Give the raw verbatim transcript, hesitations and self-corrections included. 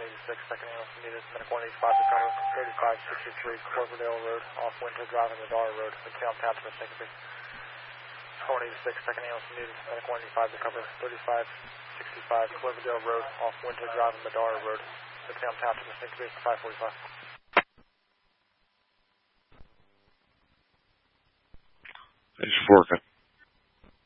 eighty-six, second ambulance needed, medic one eighty-five to cover, thirty-five sixty-three, Cloverdale Road, off Winter Drive and Madar Road, Midtown Township of Syncopy. one eighty-six, second ambulance needed, medic one eighty-five to cover, thirty-five sixty-five, Cloverdale Road, off Winter Drive and Madar Road, Midtown Township of Syncopy, five forty-five. It's working.